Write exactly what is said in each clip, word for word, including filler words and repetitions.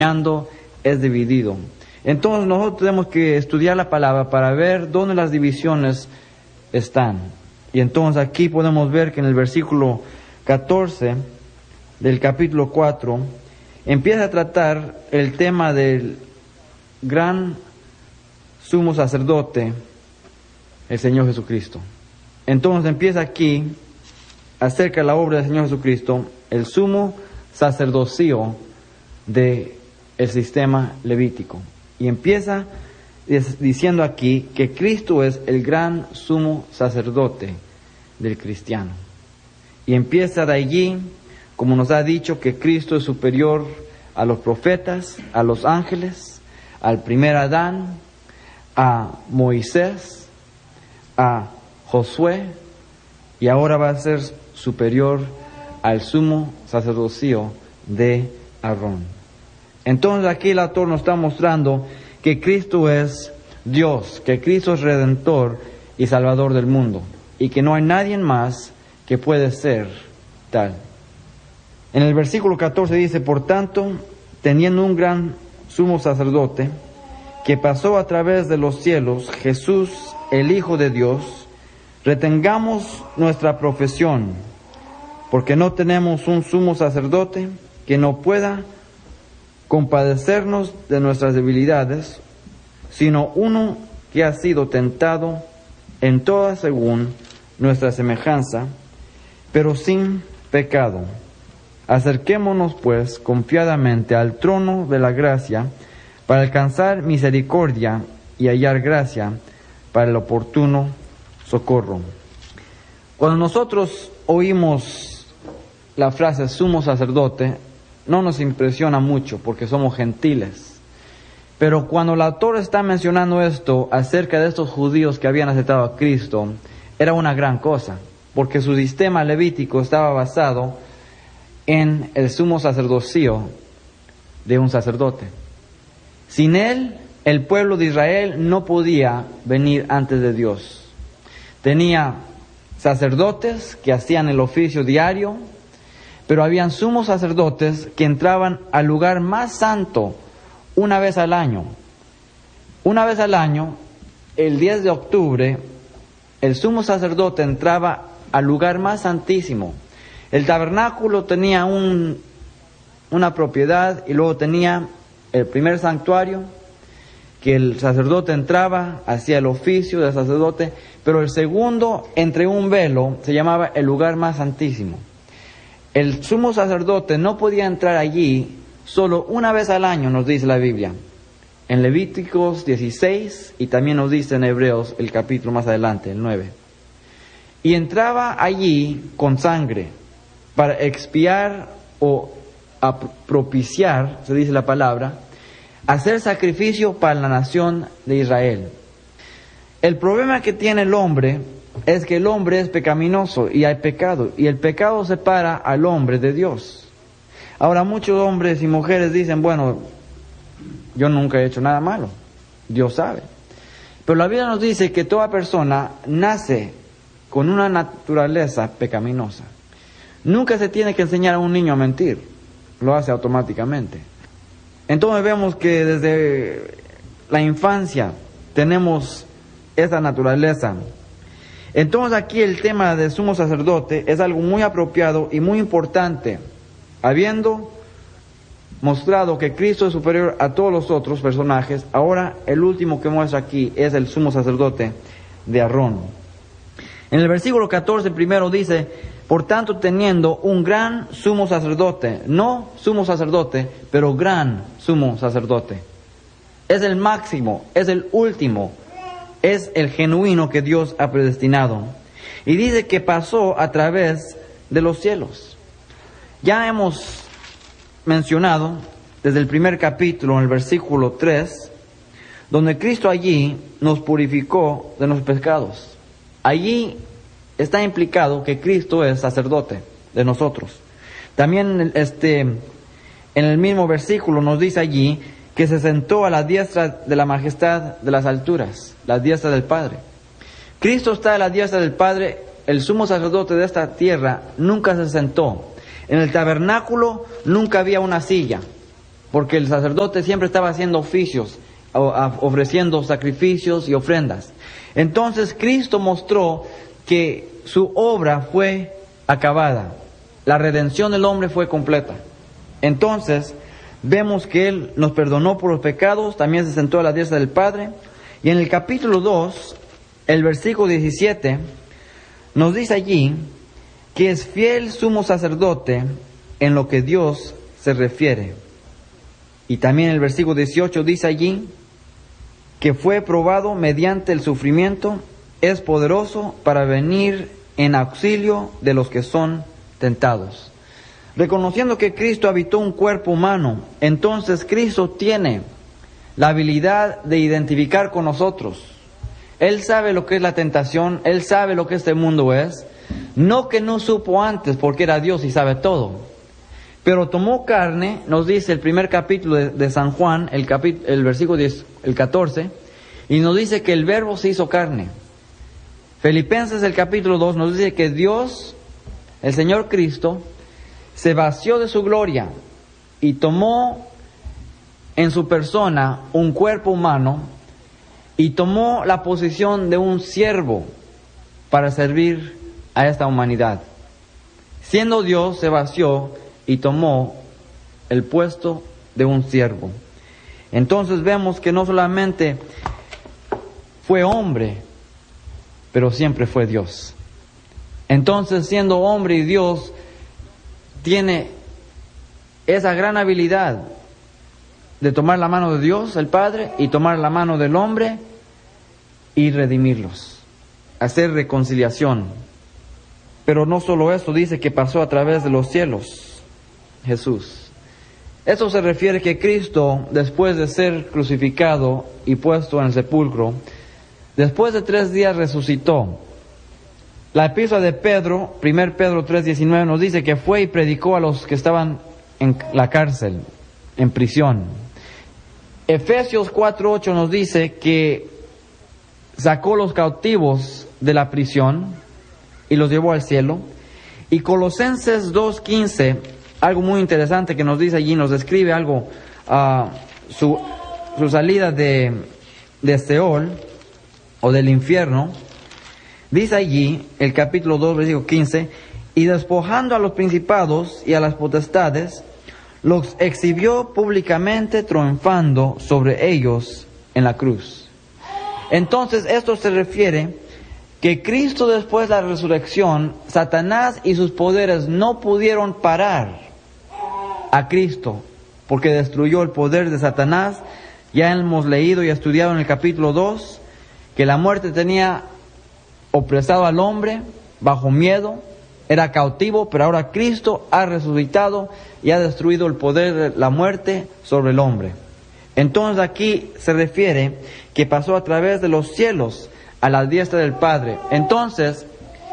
es dividido. Entonces nosotros tenemos que estudiar la palabra para ver dónde las divisiones están. Y entonces aquí podemos ver que en el versículo catorce del capítulo cuatro empieza a tratar el tema del gran sumo sacerdote, el Señor Jesucristo. Entonces empieza aquí acerca de la obra del Señor Jesucristo, el sumo sacerdocio de el sistema levítico. Y empieza diciendo aquí que Cristo es el gran sumo sacerdote del cristiano. Y empieza de allí, como nos ha dicho, que Cristo es superior a los profetas, a los ángeles, al primer Adán, a Moisés, a Josué, y ahora va a ser superior al sumo sacerdocio de Aarón. Entonces aquí el autor nos está mostrando que Cristo es Dios, que Cristo es Redentor y Salvador del mundo, y que no hay nadie más que puede ser tal. En el versículo catorce dice: por tanto, teniendo un gran sumo sacerdote, que pasó a través de los cielos, Jesús, el Hijo de Dios, retengamos nuestra profesión, porque no tenemos un sumo sacerdote que no pueda compadecernos de nuestras debilidades, sino uno que ha sido tentado en todas según nuestra semejanza, pero sin pecado. Acerquémonos pues confiadamente al trono de la gracia para alcanzar misericordia y hallar gracia para el oportuno socorro. Cuando nosotros oímos la frase sumo sacerdote, no nos impresiona mucho porque somos gentiles. Pero cuando el autor está mencionando esto acerca de estos judíos que habían aceptado a Cristo, era una gran cosa, porque su sistema levítico estaba basado en el sumo sacerdocio de un sacerdote. Sin él, el pueblo de Israel no podía venir antes de Dios. Tenía sacerdotes que hacían el oficio diario, pero habían sumos sacerdotes que entraban al lugar más santo una vez al año. Una vez al año, el diez de octubre, el sumo sacerdote entraba al lugar más santísimo. El tabernáculo tenía un, una propiedad y luego tenía el primer santuario, que el sacerdote entraba, hacía el oficio del sacerdote, pero el segundo, entre un velo, se llamaba el lugar más santísimo. El sumo sacerdote no podía entrar allí solo una vez al año, nos dice la Biblia. En Levíticos dieciséis, y también nos dice en Hebreos el capítulo más adelante, el nueve. Y entraba allí con sangre para expiar o propiciar, se dice la palabra, hacer sacrificio para la nación de Israel. El problema que tiene el hombre es que el hombre es pecaminoso y hay pecado, y el pecado separa al hombre de Dios. Ahora muchos hombres y mujeres dicen, bueno, yo nunca he hecho nada malo, Dios sabe. Pero la Biblia nos dice que toda persona nace con una naturaleza pecaminosa. Nunca se tiene que enseñar a un niño a mentir, lo hace automáticamente. Entonces vemos que desde la infancia tenemos esa naturaleza. Entonces aquí el tema del sumo sacerdote es algo muy apropiado y muy importante, habiendo mostrado que Cristo es superior a todos los otros personajes. Ahora el último que muestra aquí es el sumo sacerdote de Aarón. En el versículo catorce primero dice: por tanto, teniendo un gran sumo sacerdote, no sumo sacerdote, pero gran sumo sacerdote. Es el máximo, es el último, es el genuino que Dios ha predestinado. Y dice que pasó a través de los cielos. Ya hemos mencionado desde el primer capítulo, en el versículo tres, donde Cristo allí nos purificó de los pecados. Allí está implicado que Cristo es sacerdote de nosotros. También este, en el mismo versículo nos dice allí que se sentó a la diestra de la majestad de las alturas, la diestra del Padre. Cristo está a la diestra del Padre. El sumo sacerdote de esta tierra nunca se sentó. En el tabernáculo nunca había una silla. porque el sacerdote siempre estaba haciendo oficios, ofreciendo sacrificios y ofrendas. Entonces Cristo mostró que su obra fue acabada, la redención del hombre fue completa. Entonces vemos que Él nos perdonó por los pecados, también se sentó a la diestra del Padre. Y en el capítulo dos, el versículo diecisiete, nos dice allí que es fiel sumo sacerdote en lo que Dios se refiere. Y también el versículo dieciocho dice allí que fue probado mediante el sufrimiento, es poderoso para venir en auxilio de los que son tentados. Reconociendo que Cristo habitó un cuerpo humano, entonces Cristo tiene la habilidad de identificar con nosotros. Él sabe lo que es la tentación, Él sabe lo que este mundo es. No que no supo antes porque era Dios y sabe todo. Pero tomó carne, nos dice el primer capítulo de, de San Juan, el, capítulo, el versículo diez, el catorce, y nos dice que el Verbo se hizo carne. Filipenses el capítulo dos nos dice que Dios, el Señor Cristo, se vació de su gloria y tomó en su persona un cuerpo humano y tomó la posición de un siervo para servir a esta humanidad. Siendo Dios, se vació y tomó el puesto de un siervo. Entonces vemos que no solamente fue hombre, pero siempre fue Dios. Entonces, siendo hombre y Dios, tiene esa gran habilidad de tomar la mano de Dios, el Padre, y tomar la mano del hombre y redimirlos, hacer reconciliación. Pero no solo eso, dice que pasó a través de los cielos, Jesús. Eso se refiere que Cristo, después de ser crucificado y puesto en el sepulcro, después de tres días resucitó. La epístola de Pedro, primero Pedro tres diecinueve, nos dice que fue y predicó a los que estaban en la cárcel, en prisión. Efesios cuatro ocho nos dice que sacó los cautivos de la prisión y los llevó al cielo. Y Colosenses dos quince, algo muy interesante que nos dice allí, nos describe algo, uh, su, su salida de, de Seol o del infierno. Dice allí, el capítulo dos, versículo quince, y despojando a los principados y a las potestades, los exhibió públicamente triunfando sobre ellos en la cruz. Entonces, esto se refiere que Cristo, después de la resurrección, Satanás y sus poderes no pudieron parar a Cristo, porque destruyó el poder de Satanás. Ya hemos leído y estudiado en el capítulo dos, que la muerte tenía opresado al hombre bajo miedo, era cautivo, pero ahora Cristo ha resucitado y ha destruido el poder de la muerte sobre el hombre. Entonces aquí se refiere que pasó a través de los cielos a la diestra del Padre. Entonces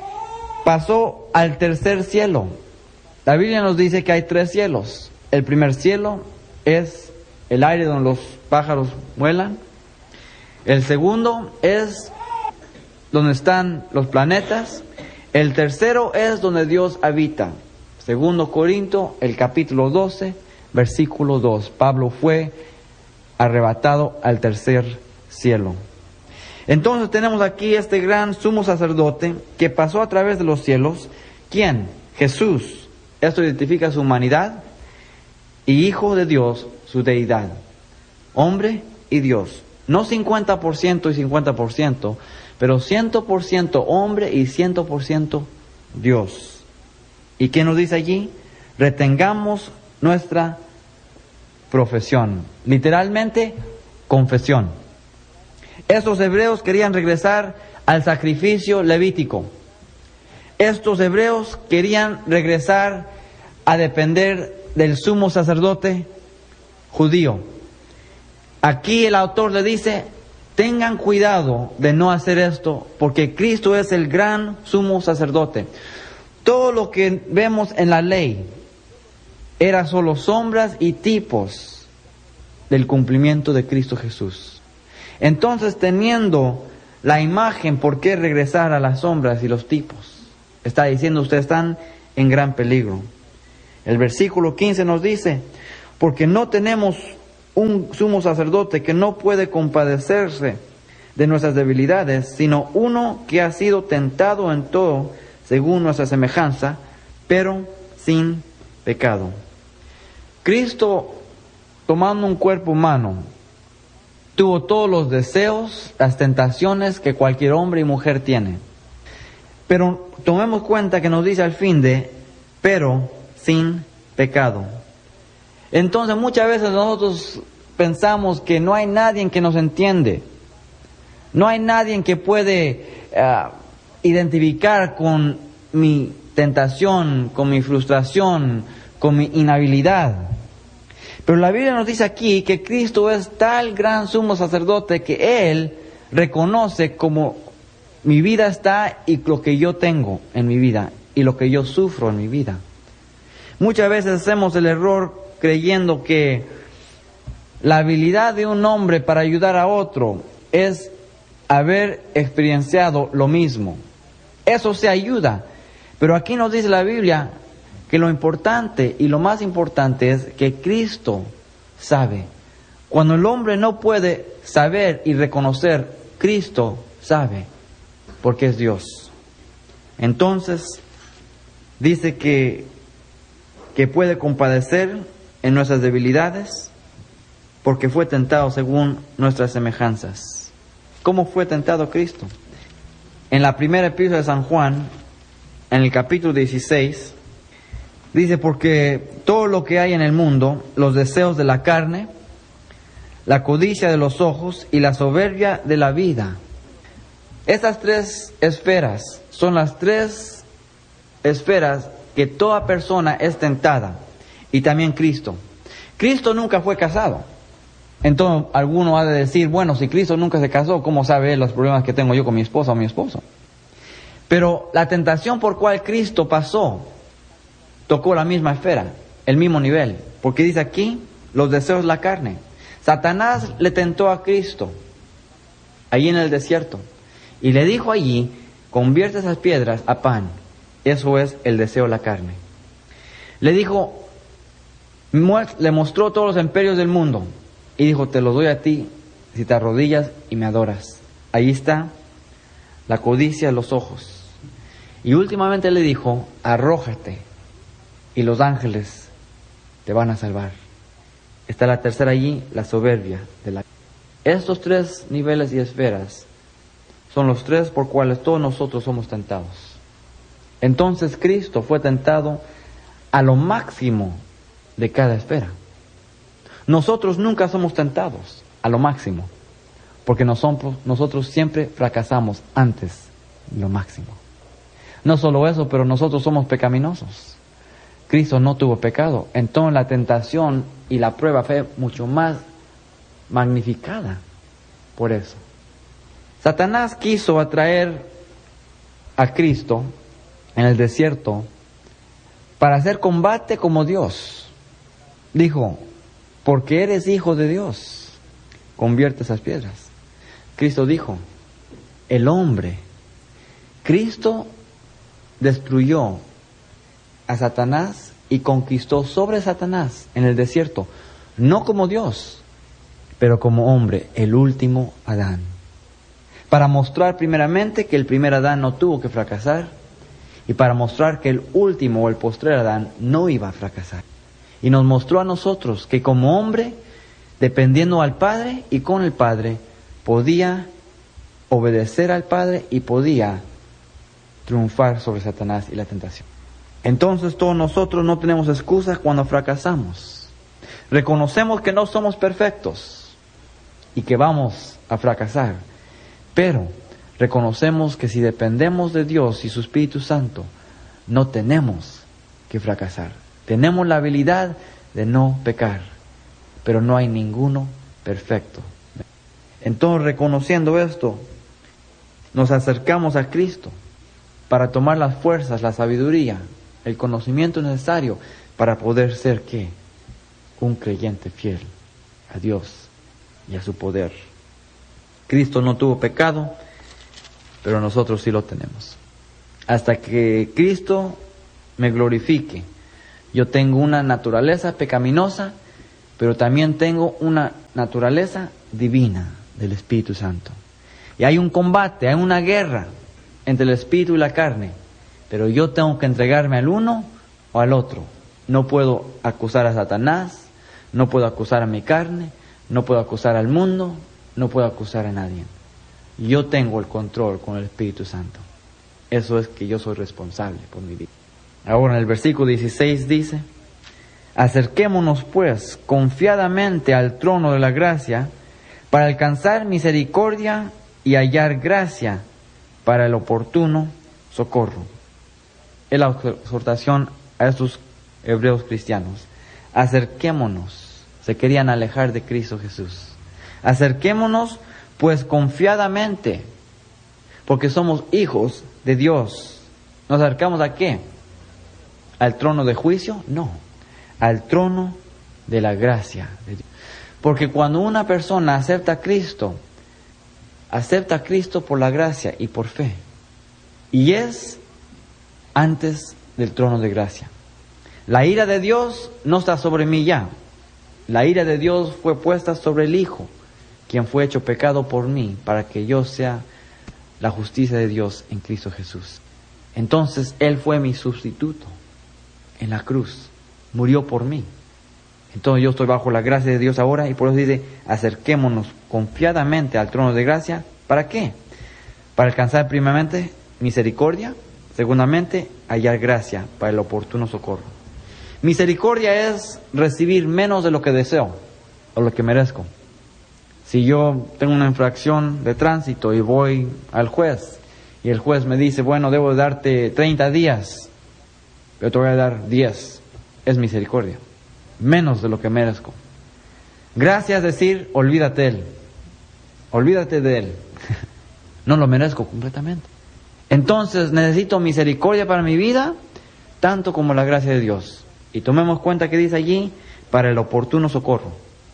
pasó al tercer cielo. La Biblia nos dice que hay tres cielos. El primer cielo es el aire donde los pájaros vuelan. El segundo es donde están los planetas. El tercero es donde Dios habita. Segundo Corinto, el capítulo doce, versículo dos. Pablo fue arrebatado al tercer cielo. Entonces tenemos aquí este gran sumo sacerdote que pasó a través de los cielos. ¿Quién? Jesús. Esto identifica su humanidad y Hijo de Dios, su deidad. Hombre y Dios. No cincuenta por ciento y cincuenta por ciento, pero cien por ciento hombre y cien por ciento Dios. ¿Y qué nos dice allí? Retengamos nuestra profesión. Literalmente, confesión. Estos hebreos querían regresar al sacrificio levítico. Estos hebreos querían regresar a depender del sumo sacerdote judío. Aquí el autor le dice: tengan cuidado de no hacer esto, porque Cristo es el gran sumo sacerdote. Todo lo que vemos en la ley era solo sombras y tipos del cumplimiento de Cristo Jesús. Entonces, teniendo la imagen, ¿por qué regresar a las sombras y los tipos? Está diciendo, ustedes están en gran peligro. El versículo quince nos dice: porque no tenemos un sumo sacerdote que no puede compadecerse de nuestras debilidades, sino uno que ha sido tentado en todo según nuestra semejanza, pero sin pecado. Cristo, tomando un cuerpo humano, tuvo todos los deseos, las tentaciones que cualquier hombre y mujer tiene. Pero tomemos cuenta que nos dice al fin de, pero sin pecado. Entonces muchas veces nosotros pensamos que no hay nadie que nos entiende. No hay nadie que puede uh, identificar con mi tentación, con mi frustración, con mi inhabilidad. Pero la Biblia nos dice aquí que Cristo es tal gran sumo sacerdote que Él reconoce como mi vida está y lo que yo tengo en mi vida y lo que yo sufro en mi vida. Muchas veces hacemos el error creyendo que la habilidad de un hombre para ayudar a otro es haber experienciado lo mismo. Eso se ayuda. Pero aquí nos dice la Biblia que lo importante y lo más importante es que Cristo sabe. Cuando el hombre no puede saber y reconocer, Cristo sabe, porque es Dios. Entonces, dice que, que puede compadecer en nuestras debilidades, porque fue tentado según nuestras semejanzas. ¿Cómo fue tentado Cristo? En la primera epístola de San Juan, en el capítulo dieciséis, dice, porque todo lo que hay en el mundo, los deseos de la carne, la codicia de los ojos y la soberbia de la vida. Estas tres esferas son las tres esferas que toda persona es tentada, y también Cristo. Cristo nunca fue casado. Entonces alguno ha de decir, bueno, si Cristo nunca se casó, ¿cómo sabe él los problemas que tengo yo con mi esposa o mi esposo? Pero la tentación por cual Cristo pasó tocó la misma esfera, el mismo nivel, porque dice aquí los deseos de la carne. Satanás le tentó a Cristo allí en el desierto y le dijo allí, convierte esas piedras a pan. Eso es el deseo de la carne. Le dijo, le mostró todos los imperios del mundo y dijo, te los doy a ti si te arrodillas y me adoras. Ahí está la codicia de los ojos. Y últimamente le dijo, arrójate y los ángeles te van a salvar. Está la tercera allí, la soberbia de la. Estos tres niveles y esferas son los tres por cuales todos nosotros somos tentados. Entonces Cristo fue tentado a lo máximo de cada esfera. Nosotros nunca somos tentados a lo máximo, porque nosotros, nosotros siempre fracasamos antes de lo máximo. No solo eso, pero nosotros somos pecaminosos. Cristo no tuvo pecado, entonces la tentación y la prueba fue mucho más magnificada por eso. Satanás quiso atraer a Cristo en el desierto para hacer combate como Dios. Dijo, porque eres hijo de Dios, convierte esas piedras. Cristo dijo, el hombre, Cristo destruyó a Satanás y conquistó sobre Satanás en el desierto, no como Dios, pero como hombre, el último Adán. Para mostrar primeramente que el primer Adán no tuvo que fracasar y para mostrar que el último o el postrer Adán no iba a fracasar. Y nos mostró a nosotros que como hombre, dependiendo al Padre y con el Padre, podía obedecer al Padre y podía triunfar sobre Satanás y la tentación. Entonces todos nosotros no tenemos excusas cuando fracasamos. Reconocemos que no somos perfectos y que vamos a fracasar, pero reconocemos que si dependemos de Dios y su Espíritu Santo, no tenemos que fracasar. Tenemos la habilidad de no pecar, pero no hay ninguno perfecto. Entonces, reconociendo esto, nos acercamos a Cristo para tomar las fuerzas, la sabiduría, el conocimiento necesario para poder ser, ¿qué? Un creyente fiel a Dios y a su poder. Cristo no tuvo pecado, pero nosotros sí lo tenemos. Hasta que Cristo me glorifique, yo tengo una naturaleza pecaminosa pero también tengo una naturaleza divina del Espíritu Santo. Y hay un combate, hay una guerra entre el Espíritu y la carne, pero yo tengo que entregarme al uno o al otro. No puedo acusar a Satanás, no puedo acusar a mi carne, no puedo acusar al mundo, no puedo acusar a nadie. Yo tengo el control con el Espíritu Santo. Eso es que yo soy responsable por mi vida. Ahora en el versículo dieciséis dice: acerquémonos pues confiadamente al trono de la gracia para alcanzar misericordia y hallar gracia para el oportuno socorro. Es la exhortación a estos hebreos cristianos. Acerquémonos. Se querían alejar de Cristo Jesús. Acerquémonos pues confiadamente, porque somos hijos de Dios. ¿Nos acercamos a qué? ¿Al trono de juicio? No, al trono de la gracia de Dios. Porque cuando una persona acepta a Cristo, acepta a Cristo por la gracia y por fe, y es antes del trono de gracia. La ira de Dios no está sobre mí ya. La ira de Dios fue puesta sobre el Hijo, quien fue hecho pecado por mí, para que yo sea la justicia de Dios en Cristo Jesús. Entonces Él fue mi sustituto en la cruz, murió por mí. Entonces yo estoy bajo la gracia de Dios ahora, y por eso dice: acerquémonos confiadamente al trono de gracia. ¿Para qué? Para alcanzar primeramente misericordia, segundamente hallar gracia para el oportuno socorro. Misericordia es recibir menos de lo que deseo o lo que merezco. Si yo tengo una infracción de tránsito y voy al juez, y el juez me dice: bueno, debo darte treinta días, pero te voy a dar diez, es misericordia, menos de lo que merezco. Gracia es decir: olvídate de él, olvídate de él, no lo merezco completamente. Entonces necesito misericordia para mi vida, tanto como la gracia de Dios. Y tomemos cuenta que dice allí: para el oportuno socorro.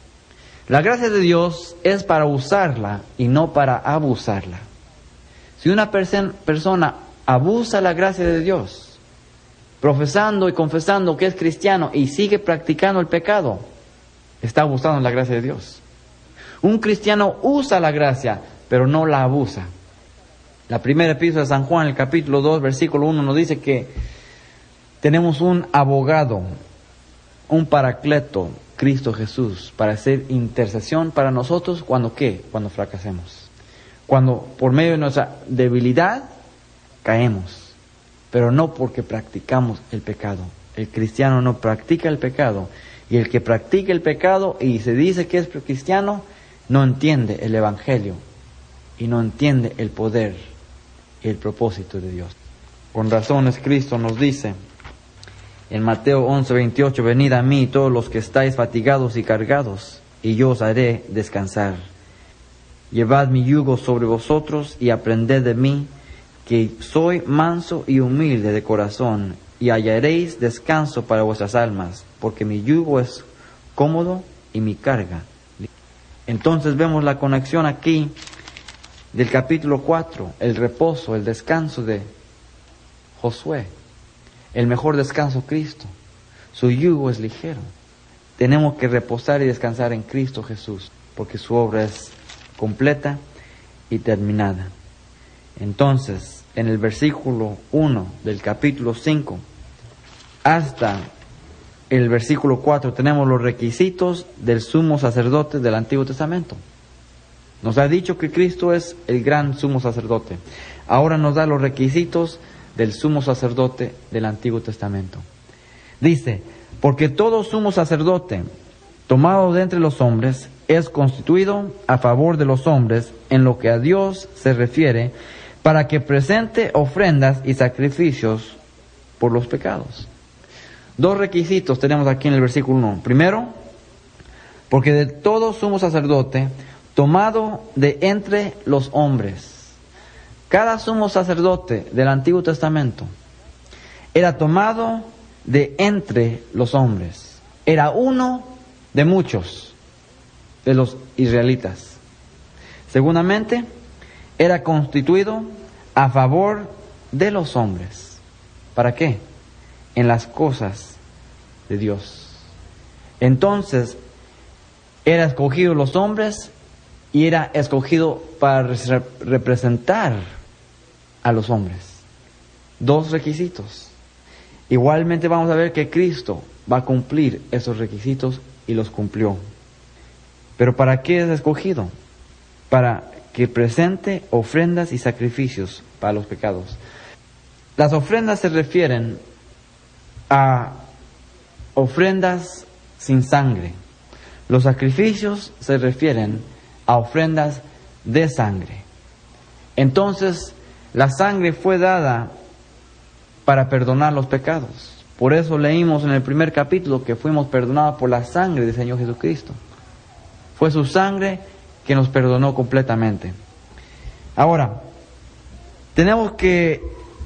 La gracia de Dios es para usarla y no para abusarla. Si una perso- persona abusa la gracia de Dios, profesando y confesando que es cristiano y sigue practicando el pecado, está abusando la gracia de Dios. Un cristiano usa la gracia, pero no la abusa. La primera epístola de San Juan, el capítulo dos, versículo uno, nos dice que tenemos un abogado, un paracleto, Cristo Jesús, para hacer intercesión para nosotros. ¿Cuando qué? Cuando fracasemos. Cuando por medio de nuestra debilidad caemos, pero no porque practicamos el pecado. El cristiano no practica el pecado, y el que practica el pecado y se dice que es cristiano no entiende el evangelio y no entiende el poder y el propósito de Dios. Con razones Cristo nos dice en Mateo once, veintiocho: venid a mí todos los que estáis fatigados y cargados, y yo os haré descansar. Llevad mi yugo sobre vosotros y aprended de mí, que soy manso y humilde de corazón, y hallaréis descanso para vuestras almas, porque mi yugo es cómodo y mi carga. Entonces vemos la conexión aquí del capítulo cuatro, el reposo, el descanso de Josué. El mejor descanso, Cristo. Su yugo es ligero. Tenemos que reposar y descansar en Cristo Jesús, porque su obra es completa y terminada. Entonces, en el versículo uno del capítulo cinco hasta el versículo cuatro tenemos los requisitos del sumo sacerdote del Antiguo Testamento. Nos ha dicho que Cristo es el gran sumo sacerdote. Ahora nos da los requisitos del sumo sacerdote del Antiguo Testamento. Dice: porque todo sumo sacerdote tomado de entre los hombres es constituido a favor de los hombres en lo que a Dios se refiere, para que presente ofrendas y sacrificios por los pecados. Dos requisitos tenemos aquí en el versículo uno. Primero, porque de todo sumo sacerdote tomado de entre los hombres. Cada sumo sacerdote del Antiguo Testamento era tomado de entre los hombres. Era uno de muchos de los israelitas. Segundamente, era constituido a favor de los hombres. ¿Para qué? En las cosas de Dios. Entonces, Era escogido los hombres y era escogido para representar a los hombres. Dos requisitos. Igualmente vamos a ver que Cristo va a cumplir esos requisitos y los cumplió. ¿Pero para qué es escogido? Para que presente ofrendas y sacrificios para los pecados. Las ofrendas se refieren a ofrendas sin sangre. Los sacrificios se refieren a ofrendas de sangre. Entonces, la sangre fue dada para perdonar los pecados. Por eso leímos en el primer capítulo que fuimos perdonados por la sangre del Señor Jesucristo. Fue su sangre que nos perdonó completamente. Ahora, tenemos que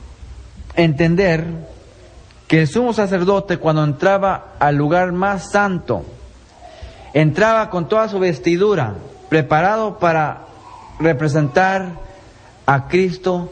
entender que el sumo sacerdote, cuando entraba al lugar más santo, entraba con toda su vestidura, preparado para representar a Cristo,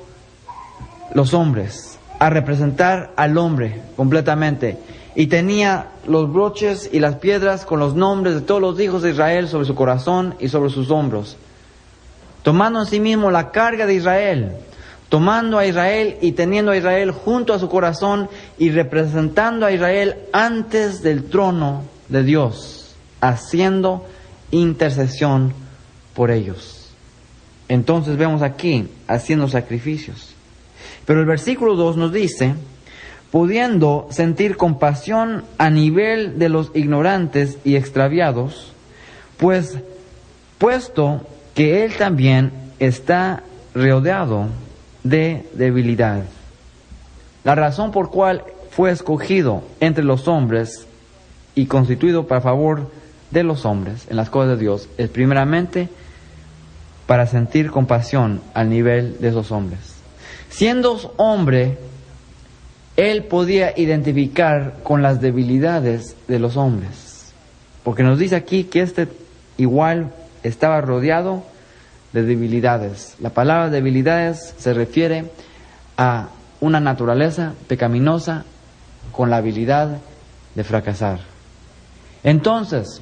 los hombres, a representar al hombre completamente. Y tenía los broches y las piedras con los nombres de todos los hijos de Israel sobre su corazón y sobre sus hombros, tomando en sí mismo la carga de Israel, tomando a Israel y teniendo a Israel junto a su corazón y representando a Israel antes del trono de Dios, haciendo intercesión por ellos. Entonces vemos aquí haciendo sacrificios. Pero el versículo dos nos dice: pudiendo sentir compasión a nivel de los ignorantes y extraviados, pues puesto que él también está rodeado de debilidad. La razón por cual fue escogido entre los hombres y constituido para favor de los hombres en las cosas de Dios es primeramente para sentir compasión al nivel de esos hombres. Siendo hombre, él podía identificar con las debilidades de los hombres, porque nos dice aquí que este igual estaba rodeado de debilidades. La palabra debilidades se refiere a una naturaleza pecaminosa con la habilidad de fracasar. Entonces,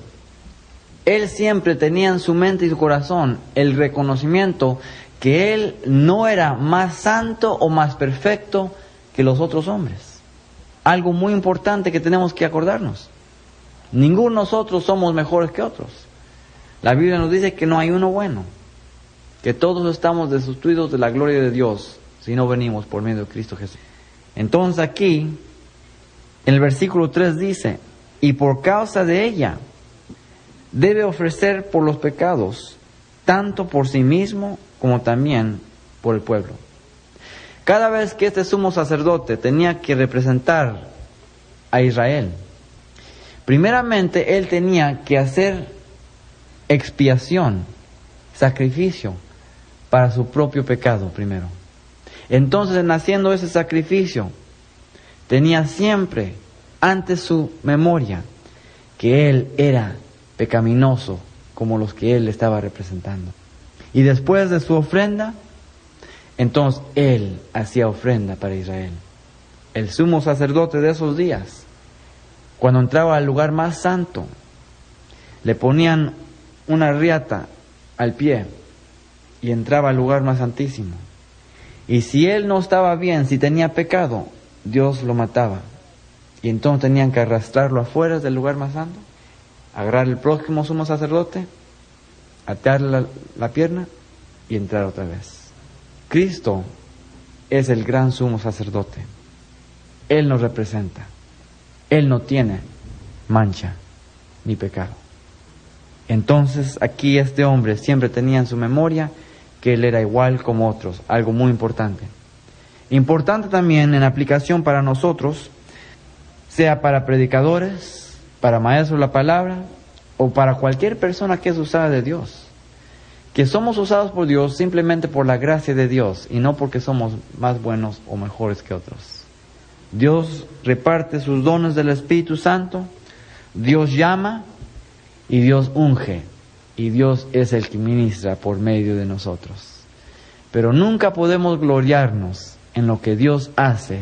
él siempre tenía en su mente y su corazón el reconocimiento que él no era más santo o más perfecto que los otros hombres. Algo muy importante que tenemos que acordarnos: ninguno de nosotros somos mejores que otros. La Biblia nos dice que no hay uno bueno, que todos estamos destituidos de la gloria de Dios si no venimos por medio de Cristo Jesús. Entonces aquí, en el versículo tres dice: y por causa de ella debe ofrecer por los pecados, tanto por sí mismo como también por el pueblo. Cada vez que este sumo sacerdote tenía que representar a Israel, primeramente él tenía que hacer expiación, sacrificio para su propio pecado primero. Entonces, en haciendo ese sacrificio, tenía siempre ante su memoria que él era pecaminoso como los que él estaba representando. Y después de su ofrenda, entonces él hacía ofrenda para Israel. El sumo sacerdote de esos días, cuando entraba al lugar más santo, le ponían una riata al pie y entraba al lugar más santísimo. Y si él no estaba bien, si tenía pecado, Dios lo mataba. Y entonces tenían que arrastrarlo afuera del lugar más santo, agarrar el próximo sumo sacerdote, atarle la, la pierna y entrar otra vez. Cristo es el gran sumo sacerdote. Él nos representa. Él no tiene mancha ni pecado. Entonces aquí este hombre siempre tenía en su memoria que él era igual como otros, algo muy importante. Importante también en aplicación para nosotros, sea para predicadores, para maestros de la palabra o para cualquier persona que es usada de Dios. Que somos usados por Dios simplemente por la gracia de Dios y no porque somos más buenos o mejores que otros. Dios reparte sus dones del Espíritu Santo, Dios llama y Dios unge, y Dios es el que ministra por medio de nosotros. Pero nunca podemos gloriarnos en lo que Dios hace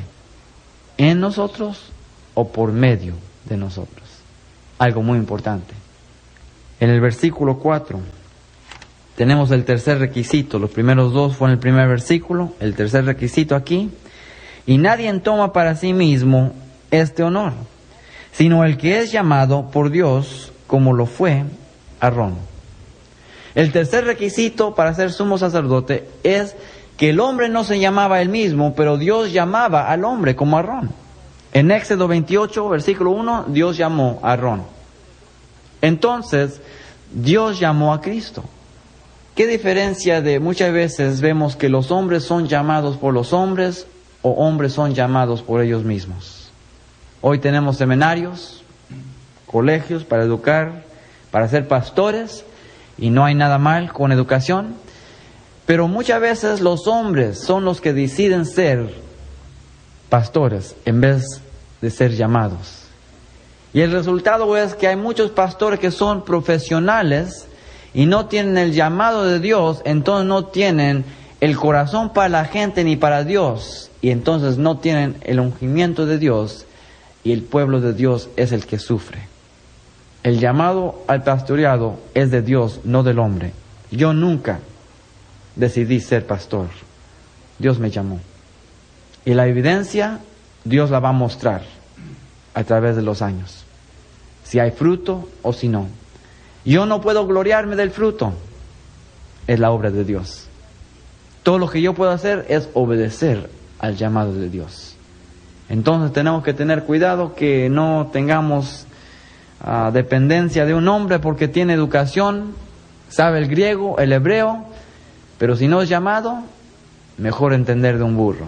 en nosotros o por medio de nosotros. Algo muy importante. En el versículo cuatro tenemos el tercer requisito. Los primeros dos fueron el primer versículo. El tercer requisito aquí. Y nadie toma para sí mismo este honor, sino el que es llamado por Dios, como lo fue Aarón. El tercer requisito para ser sumo sacerdote es que el hombre no se llamaba él mismo, pero Dios llamaba al hombre como Aarón. En Éxodo veintiocho, versículo uno, Dios llamó a Aarón. Entonces, Dios llamó a Cristo. ¿Qué diferencia de muchas veces vemos que los hombres son llamados por los hombres o hombres son llamados por ellos mismos? Hoy tenemos seminarios, colegios para educar, para ser pastores, y no hay nada mal con educación, pero muchas veces los hombres son los que deciden ser pastores en vez de ser llamados. Y el resultado es que hay muchos pastores que son profesionales y no tienen el llamado de Dios, entonces no tienen el corazón para la gente ni para Dios, y entonces no tienen el ungimiento de Dios, y el pueblo de Dios es el que sufre. El llamado al pastoreado es de Dios, no del hombre. Yo nunca decidí ser pastor. Dios me llamó. Y la evidencia, Dios la va a mostrar a través de los años. Si hay fruto o si no. Yo no puedo gloriarme del fruto. Es la obra de Dios. Todo lo que yo puedo hacer es obedecer al llamado de Dios. Entonces tenemos que tener cuidado que no tengamos uh, dependencia de un hombre porque tiene educación, sabe el griego, el hebreo, pero si no es llamado, mejor entender de un burro.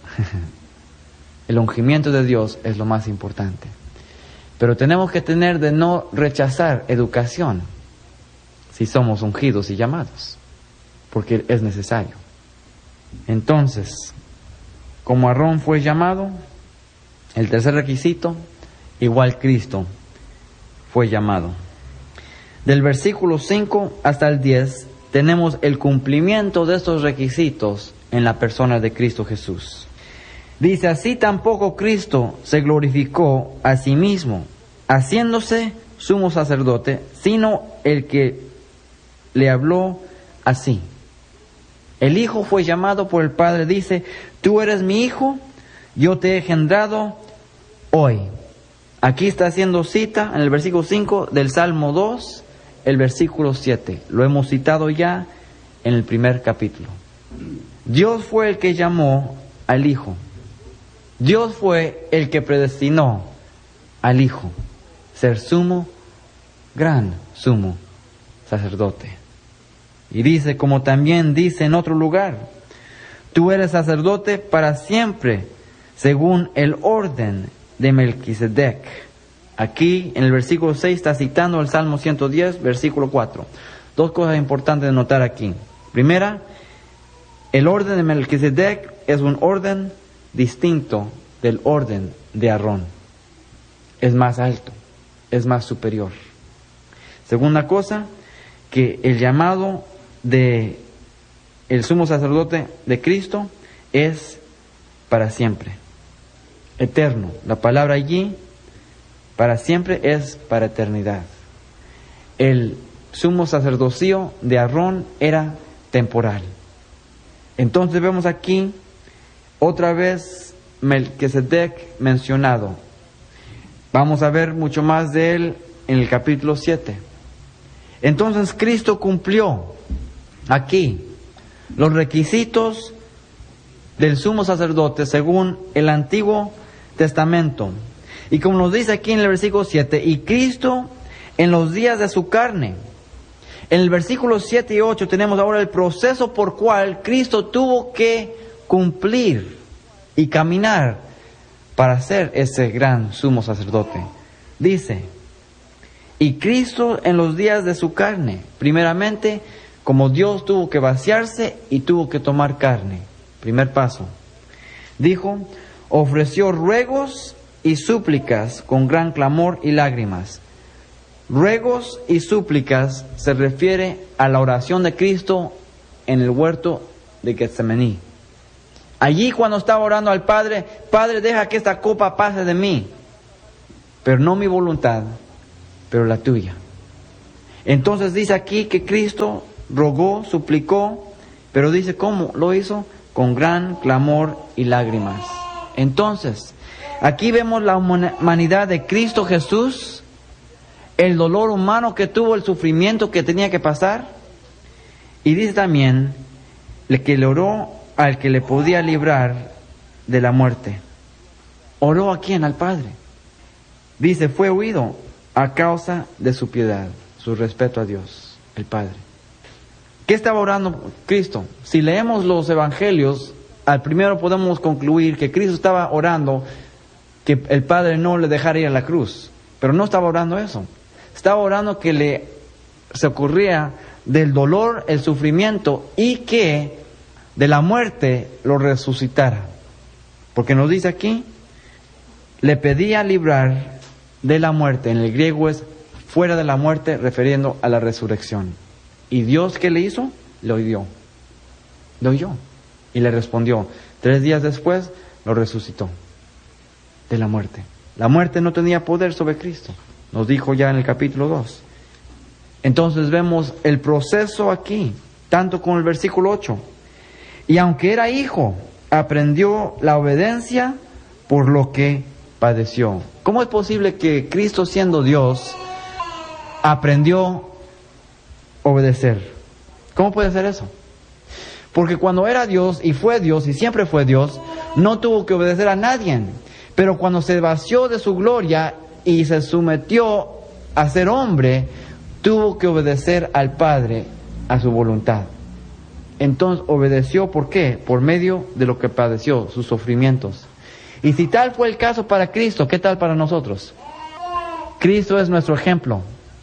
El ungimiento de Dios es lo más importante. Pero tenemos que tener de no rechazar educación si somos ungidos y llamados, porque es necesario. Entonces, como Aarón fue llamado, el tercer requisito, igual Cristo fue llamado. Del versículo cinco hasta el diez, tenemos el cumplimiento de estos requisitos en la persona de Cristo Jesús. Dice, así tampoco Cristo se glorificó a sí mismo, haciéndose sumo sacerdote, sino el que le habló así. El Hijo fue llamado por el Padre, dice, tú eres mi Hijo, yo te he engendrado hoy. Aquí está haciendo cita en el versículo cinco del Salmo dos, el versículo siete. Lo hemos citado ya en el primer capítulo. Dios fue el que llamó al Hijo. Dios fue el que predestinó al Hijo ser sumo, gran sumo sacerdote. Y dice, como también dice en otro lugar, tú eres sacerdote para siempre, según el orden de Melquisedec. Aquí en el versículo seis está citando el Salmo ciento diez, versículo cuatro. Dos cosas importantes de notar aquí. Primera, el orden de Melquisedec es un orden distinto del orden de Aarón. Es más alto, es más superior. Segunda cosa, que el llamado de el sumo sacerdote de Cristo es para siempre, eterno. La palabra allí, para siempre, es para eternidad. El sumo sacerdocio de Aarón era temporal. Entonces vemos aquí otra vez Melquisedec mencionado. Vamos a ver mucho más de él en el capítulo siete. Entonces Cristo cumplió aquí los requisitos del sumo sacerdote según el Antiguo Testamento. Y como nos dice aquí en el versículo siete, y Cristo en los días de su carne. En el versículo siete y ocho tenemos ahora el proceso por cual Cristo tuvo que cumplir y caminar para ser ese gran sumo sacerdote. Dice, y Cristo en los días de su carne, primeramente, como Dios tuvo que vaciarse y tuvo que tomar carne. Primer paso. Dijo, ofreció ruegos y súplicas con gran clamor y lágrimas. Ruegos y súplicas se refiere a la oración de Cristo en el huerto de Getsemaní. Allí cuando estaba orando al Padre, Padre, deja que esta copa pase de mí, pero no mi voluntad, pero la tuya. Entonces dice aquí que Cristo rogó, suplicó, pero dice ¿cómo lo hizo? Con gran clamor y lágrimas. Entonces, aquí vemos la humanidad de Cristo Jesús, el dolor humano que tuvo, el sufrimiento que tenía que pasar. Y dice también que le oró al que le podía librar de la muerte. ¿Oró a quién? Al Padre. Dice, fue oído a causa de su piedad, su respeto a Dios, el Padre. ¿Qué estaba orando Cristo? Si leemos los evangelios, al primero podemos concluir que Cristo estaba orando que el Padre no le dejara ir a la cruz. Pero no estaba orando eso. Estaba orando que le socorría del dolor, el sufrimiento y que de la muerte lo resucitara. Porque nos dice aquí, le pedía librar de la muerte. En el griego es fuera de la muerte, refiriendo a la resurrección. ¿Y Dios qué le hizo? Le oyó. Le oyó. Y le respondió. Tres días después lo resucitó de la muerte. La muerte no tenía poder sobre Cristo. Nos dijo ya en el capítulo dos. Entonces vemos el proceso aquí, tanto con el versículo ocho. Y aunque era hijo, aprendió la obediencia por lo que padeció. ¿Cómo es posible que Cristo, siendo Dios, aprendió a obedecer? ¿Cómo puede ser eso? Porque cuando era Dios y fue Dios y siempre fue Dios, no tuvo que obedecer a nadie. Pero cuando se vació de su gloria y se sometió a ser hombre, tuvo que obedecer al Padre, a su voluntad. Entonces obedeció, ¿por qué? Por medio de lo que padeció, sus sufrimientos. Y si tal fue el caso para Cristo, ¿qué tal para nosotros? Cristo es nuestro ejemplo.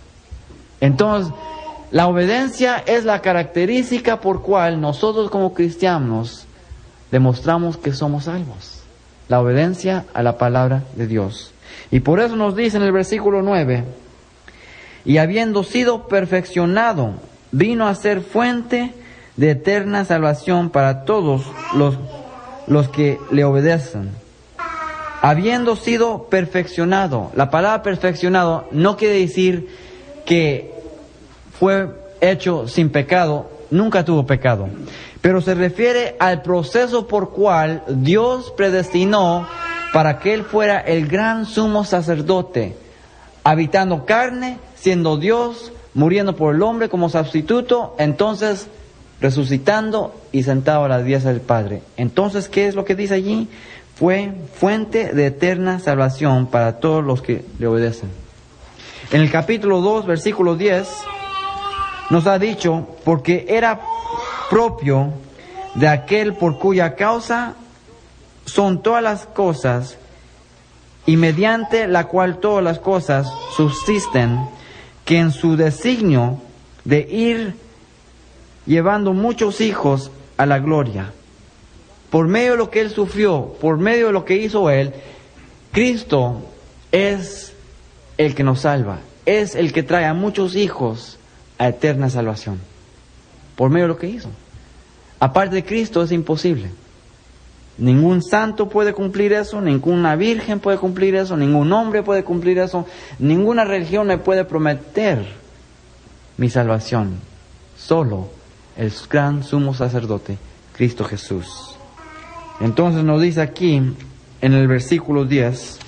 Entonces, la obediencia es la característica por cual nosotros como cristianos demostramos que somos salvos. La obediencia a la palabra de Dios. Y por eso nos dice en el versículo nueve, y habiendo sido perfeccionado, vino a ser fuente de eterna salvación para todos los, los que le obedecen. Habiendo sido perfeccionado, la palabra perfeccionado no quiere decir que fue hecho sin pecado, nunca tuvo pecado, pero se refiere al proceso por cual Dios predestinó para que Él fuera el gran sumo sacerdote, habitando carne, siendo Dios, muriendo por el hombre como sustituto, entonces resucitando y sentado a la diestra del Padre. Entonces, ¿qué es lo que dice allí? Fue fuente de eterna salvación para todos los que le obedecen. En el capítulo dos, versículo diez, nos ha dicho, porque era propio de aquel por cuya causa son todas las cosas, y mediante la cual todas las cosas subsisten, que en su designio de ir llevando muchos hijos a la gloria, por medio de lo que Él sufrió, por medio de lo que hizo Él, Cristo es el que nos salva, es el que trae a muchos hijos a eterna salvación, por medio de lo que hizo. Aparte de Cristo es imposible. Ningún santo puede cumplir eso, ninguna virgen puede cumplir eso, ningún hombre puede cumplir eso, ninguna religión me puede prometer mi salvación. Solo el gran sumo sacerdote, Cristo Jesús. Entonces nos dice aquí, en el versículo diez,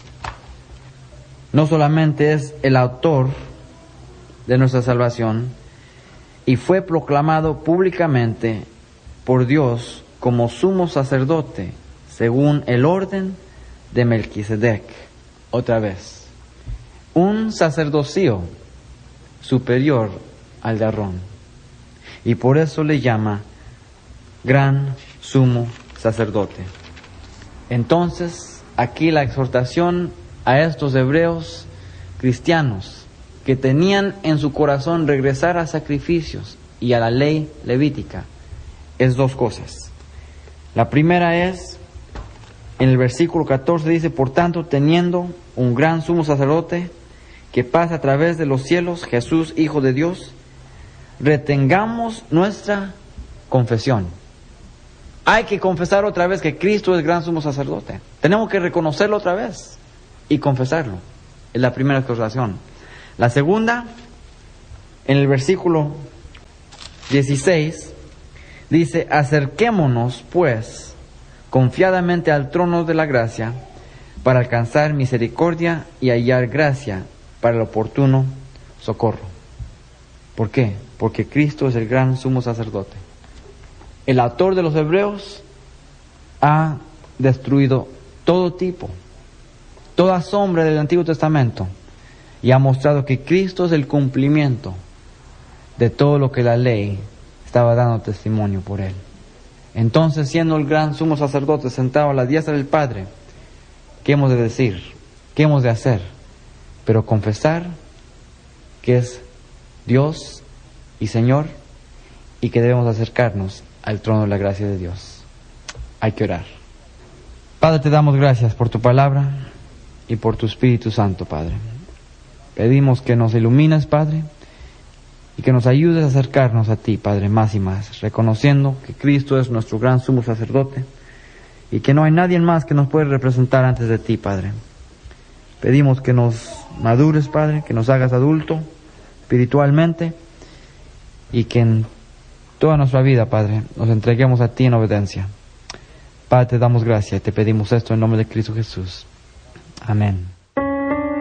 no solamente es el autor de nuestra salvación, y fue proclamado públicamente por Dios como sumo sacerdote, según el orden de Melquisedec. Otra vez, un sacerdocio superior al de Aarón. Y por eso le llama gran sumo sacerdote. Entonces, aquí la exhortación a estos hebreos cristianos que tenían en su corazón regresar a sacrificios y a la ley levítica es dos cosas. La primera es, en el versículo catorce dice, por tanto, teniendo un gran sumo sacerdote que pasa a través de los cielos, Jesús, Hijo de Dios, retengamos nuestra confesión. Hay que confesar otra vez que Cristo es gran sumo sacerdote. Tenemos que reconocerlo otra vez y confesarlo. Es la primera exhortación. La segunda, en el versículo dieciséis, dice: acerquémonos pues confiadamente al trono de la gracia para alcanzar misericordia y hallar gracia para el oportuno socorro. ¿Por qué? Porque Cristo es el gran sumo sacerdote. El autor de los Hebreos ha destruido todo tipo, toda sombra del Antiguo Testamento, y ha mostrado que Cristo es el cumplimiento de todo lo que la ley estaba dando testimonio por él. Entonces, siendo el gran sumo sacerdote sentado a la diestra del Padre, ¿qué hemos de decir? ¿Qué hemos de hacer? Pero confesar que es Dios y Señor, y que debemos acercarnos al trono de la gracia de Dios. Hay que orar. Padre, te damos gracias por tu palabra y por tu Espíritu Santo, Padre. Pedimos que nos ilumines, Padre, y que nos ayudes a acercarnos a ti, Padre, más y más, reconociendo que Cristo es nuestro gran sumo sacerdote y que no hay nadie más que nos puede representar antes de ti, Padre. Pedimos que nos madures, Padre, que nos hagas adulto espiritualmente y que en toda nuestra vida, Padre, nos entreguemos a ti en obediencia. Padre, te damos gracias y te pedimos esto en nombre de Cristo Jesús. Amén.